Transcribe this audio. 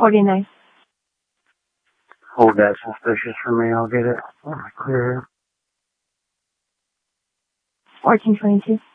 49. Hold that suspicious for me. I'll get it. Clear. 1422.